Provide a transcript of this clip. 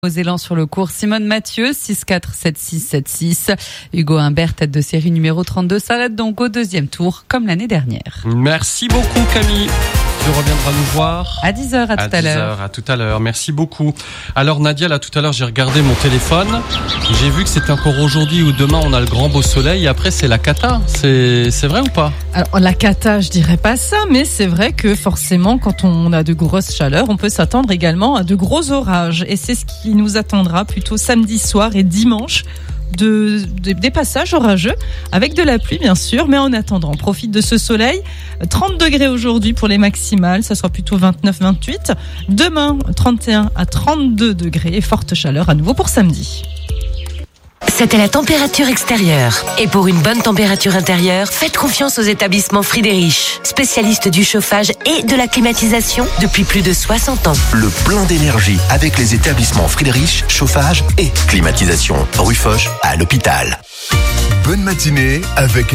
Aux élans sur le cours, Simone Mathieu, 6-4-7-6-7-6. Hugo Humbert, tête de série numéro 32, s'arrête donc au deuxième tour, comme l'année dernière. Merci beaucoup Camille. Tu reviendras nous voir à 10h, à tout à l'heure. À tout à l'heure, merci beaucoup. Alors Nadia, là tout à l'heure j'ai regardé mon téléphone, j'ai vu que c'était encore aujourd'hui ou demain on a le grand beau soleil et après c'est la cata, c'est vrai ou pas? Alors la cata, je dirais pas ça, mais c'est vrai que forcément quand on a de grosses chaleurs, on peut s'attendre également à de gros orages et c'est ce qui nous attendra plutôt samedi soir et dimanche. Des passages orageux avec de la pluie bien sûr, mais en attendant on profite de ce soleil. 30 degrés aujourd'hui pour les maximales, ça sera plutôt 29-28. Demain 31 à 32 degrés et forte chaleur à nouveau pour samedi. C'était la température extérieure. Et pour une bonne température intérieure, faites confiance aux établissements Friedrich, spécialistes du chauffage et de la climatisation depuis plus de 60 ans. Le plein d'énergie avec les établissements Friedrich, chauffage et climatisation. Rue Foch à l'hôpital. Bonne matinée avec